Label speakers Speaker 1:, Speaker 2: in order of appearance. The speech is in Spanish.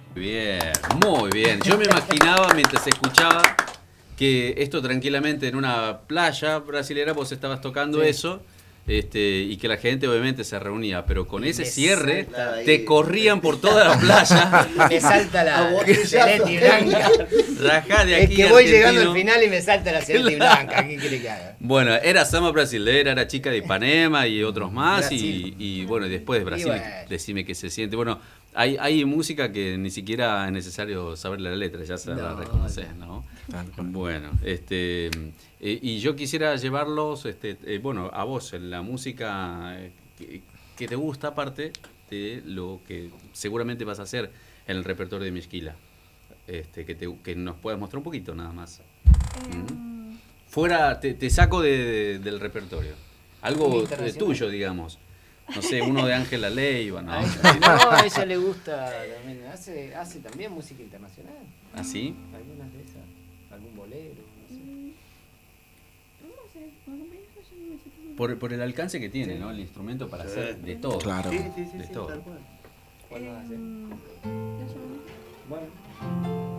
Speaker 1: Bien, muy bien. Yo me imaginaba mientras escuchaba que esto tranquilamente en una playa brasilera vos estabas tocando eso. Y que la gente obviamente se reunía, pero con ese cierre te corrían por toda la playa.
Speaker 2: Me salta la celeste y blanca.
Speaker 1: Rajá de aquí.
Speaker 2: Es que voy llegando al final y me salta la celeste y blanca. ¿Qué quiere que haga?
Speaker 1: Bueno, era Samba Brasilera, era Chica de Ipanema y otros más. Y bueno, después de Brasil, bueno, decime qué se siente. Bueno, hay música que ni siquiera es necesario saber la letra, ya se la reconoces, ¿no? Bueno, y yo quisiera llevarlos, bueno, a vos, en la música que te gusta, aparte de lo que seguramente vas a hacer en el repertorio de Mixquila. Que nos puedas mostrar un poquito, nada más. Fuera, te saco del repertorio. Algo tuyo, digamos. No sé, uno de Ángela Leiva, ¿no?
Speaker 2: No, a ella le gusta también. Hace también música internacional.
Speaker 1: ¿Ah, sí?
Speaker 2: Algunas de esas. Algún bolero, no sé.
Speaker 1: Por el alcance que tiene, ¿no? El instrumento para hacer de todo.
Speaker 3: Claro.
Speaker 2: Sí,
Speaker 1: de todo.
Speaker 2: tal cual. ¿Cuál vas a hacer? Bueno.